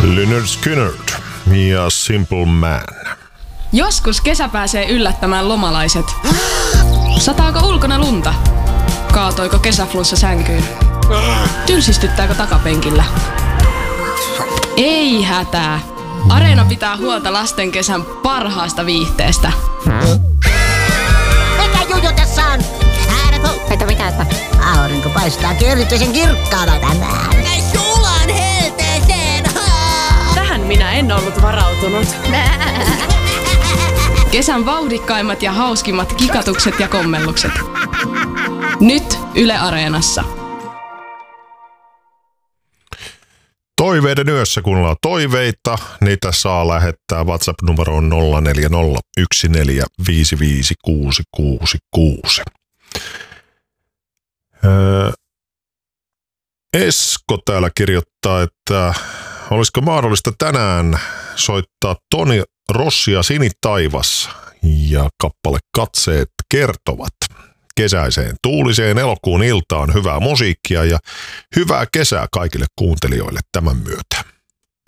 Lynyrd Skynyrd ja Simple Man. Joskus kesä pääsee yllättämään lomalaiset. Sataako ulkona lunta? Kaatoiko kesäflunssa sänkyyn? Tylsistyttääkö takapenkillä? Ei hätää. Areena pitää huolta lasten kesän parhaasta viihteestä. Mikä juju tässä on? Että mitä, että aurinko paistaakin erityisen kirkkaana tänään. Sulan helteeseen! Tähän minä en ollut varautunut. Kesän vauhdikkaimmat ja hauskimmat kikatukset ja kommellukset. Nyt Yle Areenassa. Toiveiden yössä, kun ollaan toiveita, niitä saa lähettää WhatsApp-numeroon 0401455666. Esko täällä kirjoittaa, että olisiko mahdollista tänään soittaa Toni Rossia Sinitaivas ja kappale Katseet kertovat. Kesäiseen tuuliseen elokuun iltaan hyvää musiikkia ja hyvää kesää kaikille kuuntelijoille tämän myötä.